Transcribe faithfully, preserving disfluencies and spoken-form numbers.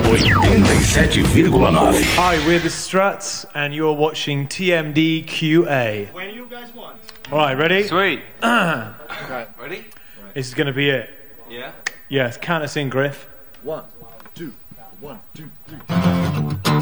oitenta e sete vírgula nove. Hi, we're the Struts, and you're watching T M D Q A. When you guys want. All right, ready? Sweet. Right. Ready? This is going to be it. Yeah. Yes, count us in, Griff. One, two, one, two, three.